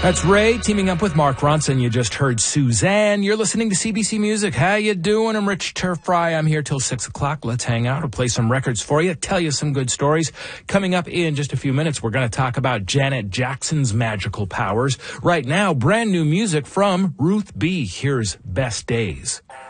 That's Ray teaming up with Mark Ronson. You just heard Suzanne. You're listening to CBC Music. How you doing? I'm Rich Turfry. I'm here till 6 o'clock. Let's hang out. I'll play some records for you, tell you some good stories. Coming up in just a few minutes, we're going to talk about Janet Jackson's magical powers. Right now, brand new music from Ruth B. Here's Best Days.